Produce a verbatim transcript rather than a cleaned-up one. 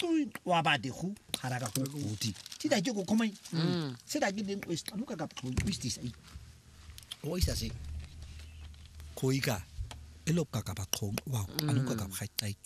wa ba de go khara ka go godi ti da ke go khomai se da ke ding o sta no ka ka go istisa I o isa se khoika elo ka ka ba khong wa anu ka ka ga